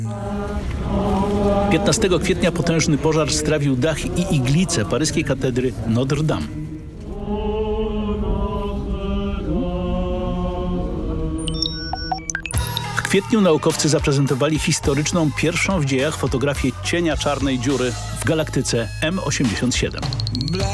15 kwietnia potężny pożar strawił dach i iglicę paryskiej katedry Notre Dame. W kwietniu naukowcy zaprezentowali historyczną pierwszą w dziejach fotografię cienia czarnej dziury w galaktyce M87.